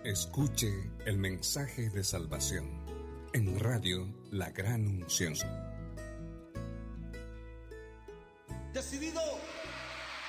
Escuche el mensaje de salvación en Radio La Gran Unción. Decidido